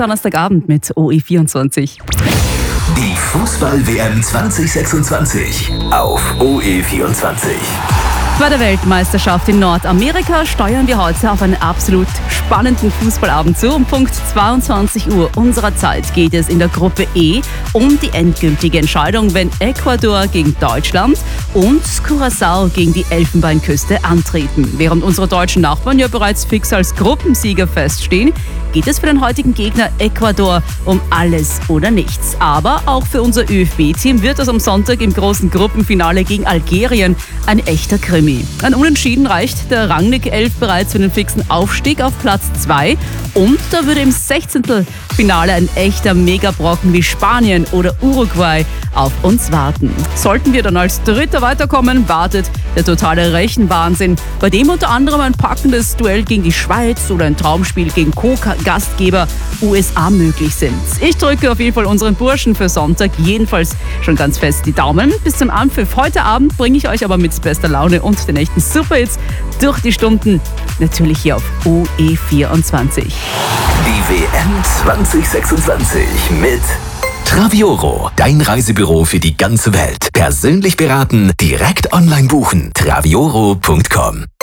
Donnerstagabend mit OE24. Die Fußball-WM 2026 auf OE24. Bei der Weltmeisterschaft in Nordamerika steuern wir heute auf einen absolut spannenden Fußballabend zu. Um Punkt 22 Uhr unserer Zeit geht es in der Gruppe E um die endgültige Entscheidung, wenn Ecuador gegen Deutschland und Curaçao gegen die Elfenbeinküste antreten. Während unsere deutschen Nachbarn ja bereits fix als Gruppensieger feststehen, geht es für den heutigen Gegner Ecuador um alles oder nichts. Aber auch für unser ÖFB-Team wird es am Sonntag im großen Gruppenfinale gegen Algerien ein echter Krimi. Ein Unentschieden reicht der Rangnick 11 bereits für den fixen Aufstieg auf Platz 2 und da würde im 16. Finale ein echter Megabrocken wie Spanien oder Uruguay auf uns warten. Sollten wir dann als Dritter weiterkommen, wartet der totale Rechenwahnsinn, bei dem unter anderem ein packendes Duell gegen die Schweiz oder ein Traumspiel gegen Co-Gastgeber USA möglich sind. Ich drücke auf jeden Fall unseren Burschen für Sonntag jedenfalls schon ganz fest die Daumen. Bis zum Anpfiff heute Abend bringe ich euch aber mit bester Laune und den echten Superhits durch die Stunden, natürlich hier auf OE24. Die WM 2026 mit Travioro, dein Reisebüro für die ganze Welt. Persönlich beraten, direkt online buchen. Travioro.com